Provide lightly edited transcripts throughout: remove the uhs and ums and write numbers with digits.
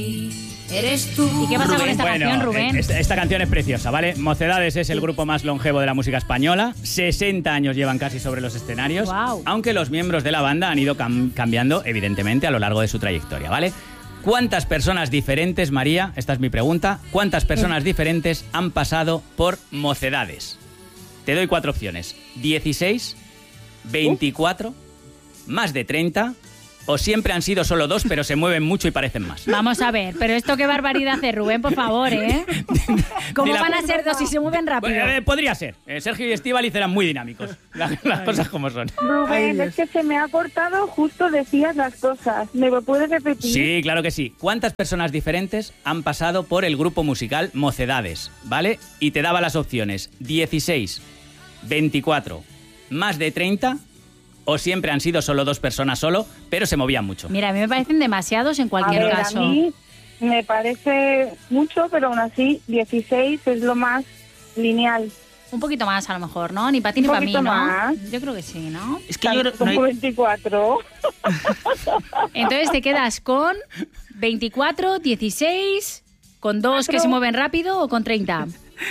Eres tú. ¿Y qué pasa con esta canción, Rubén? Esta canción es preciosa, ¿vale? Mocedades es el grupo más longevo de la música española. 60 años llevan casi sobre los escenarios. Wow. Aunque los miembros de la banda han ido cambiando, evidentemente, a lo largo de su trayectoria, ¿vale? ¿Cuántas personas diferentes, María? Esta es mi pregunta. ¿Cuántas personas diferentes han pasado por Mocedades? Te doy 4 opciones. 16, 24, más de 30... ¿O siempre han sido solo 2, pero se mueven mucho y parecen más? Vamos a ver, pero esto qué barbaridad hace Rubén, por favor, ¿eh? ¿Cómo van a ser 2 si se mueven rápido? Podría ser. Sergio y Estíbaliz eran muy dinámicos. Las cosas como son. Rubén, es que se me ha cortado justo decías las cosas. ¿Me lo puedes repetir? Sí, claro que sí. ¿Cuántas personas diferentes han pasado por el grupo musical Mocedades? ¿Vale? Y te daba las opciones 16, 24, más de 30... ¿O siempre han sido solo 2 personas pero se movían mucho? Mira, a mí me parecen demasiados en cualquier caso. A mí me parece mucho, pero aún así 16 es lo más lineal. Un poquito más a lo mejor, ¿no? Ni para ti ni para mí, ¿no? Más. Yo creo que sí, ¿no? Es que yo como 24. Entonces te quedas con 24, 16, con 2 que se mueven rápido o con 30.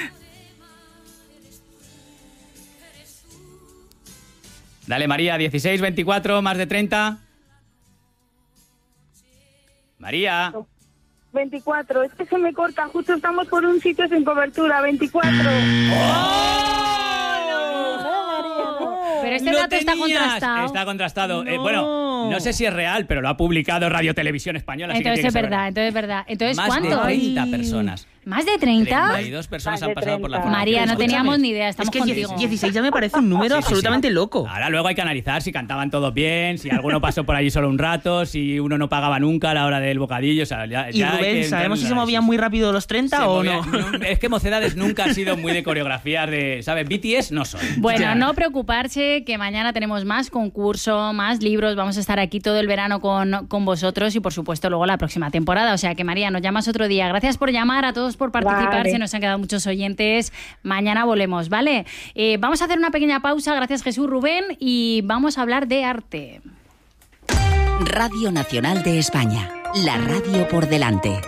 Dale, María, 16, 24, más de 30. María. 24, es que se me corta, justo estamos por un sitio sin cobertura, 24. Pero este dato está contrastado. Está contrastado. Bueno, no sé si es real, pero lo ha publicado Radio Televisión Española. Entonces es verdad, Entonces, más ¿cuánto? Más de 30 personas. ¿Más de 30? 32 personas han pasado por la formación. María, no teníamos ni idea, estamos contigo. 16 ya me parece un número absolutamente loco. Ahora luego hay que analizar si cantaban todos bien, si alguno pasó por allí solo un rato, si uno no pagaba nunca a la hora del bocadillo. O sea, y Rubén, ¿sabemos si se movían muy rápido los 30 o no? Es que Mocedades nunca ha sido muy de coreografías de, ¿sabes? BTS no son. Bueno, no preocuparse, que mañana tenemos más concurso, más libros, vamos a estar aquí todo el verano con vosotros y por supuesto luego la próxima temporada. O sea que María, nos llamas otro día. Gracias por llamar, a todos por participar. Vale. Se nos han quedado muchos oyentes. Mañana volvemos, ¿vale? Vamos a hacer una pequeña pausa, gracias Jesús, Rubén, y vamos a hablar de arte. Radio Nacional de España, la radio por delante.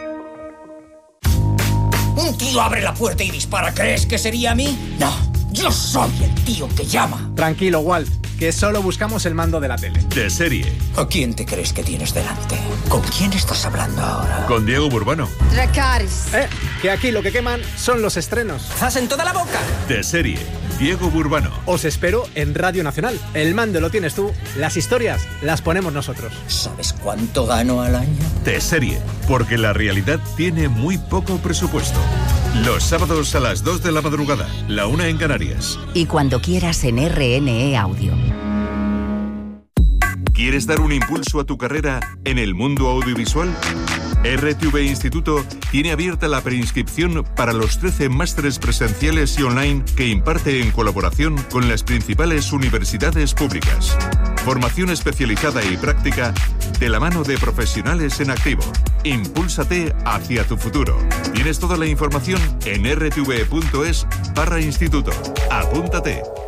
Un tío abre la puerta y dispara. ¿Crees que sería a mí? No, yo soy el tío que llama. Tranquilo, Walt, que solo buscamos el mando de la tele. De serie. ¿A quién te crees que tienes delante? ¿Con quién estás hablando ahora? Con Diego Burbano. Dracarys. Que aquí lo que queman son los estrenos. ¡Zas en toda la boca! De serie. Diego Burbano. Os espero en Radio Nacional. El mando lo tienes tú, las historias las ponemos nosotros. ¿Sabes cuánto gano al año? De serie. Porque la realidad tiene muy poco presupuesto. Los sábados a las 2 de la madrugada, la 1 en Canarias. Y cuando quieras en RNE Audio. ¿Quieres dar un impulso a tu carrera en el mundo audiovisual? RTV Instituto tiene abierta la preinscripción para los 13 másteres presenciales y online que imparte en colaboración con las principales universidades públicas. Formación especializada y práctica de la mano de profesionales en activo. Impúlsate hacia tu futuro. Tienes toda la información en rtv.es/instituto. Apúntate.